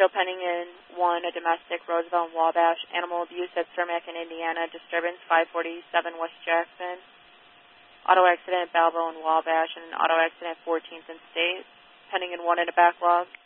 Still pending in 1, a domestic, Roosevelt and Wabash. Animal abuse at Cermak in Indiana. Disturbance, 547 West Jackson. Auto accident at Balbo and Wabash, and an auto accident at 14th and State. Pending in 1 in a backlog.